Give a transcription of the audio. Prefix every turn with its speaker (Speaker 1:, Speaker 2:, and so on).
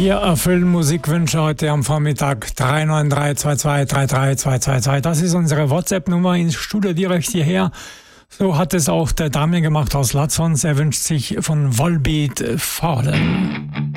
Speaker 1: Wir erfüllen Musikwünsche heute am Vormittag 393-22-33222. Das ist unsere WhatsApp-Nummer ins Studio direkt hierher. So hat es auch der Dame gemacht aus Latzons. Er wünscht sich von Volbeat Fallen.